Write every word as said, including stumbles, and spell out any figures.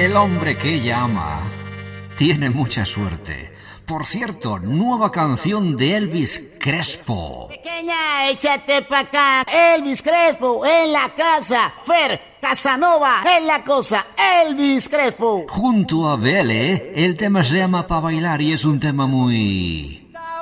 el hombre que ella ama tiene mucha suerte. Por cierto, nueva canción de Elvis Crespo. Pequeña, échate pa' acá. Elvis Crespo en la casa. Fer Casanova en la cosa. Elvis Crespo. Junto a Vele, el tema se llama Pa' Bailar y es un tema muy...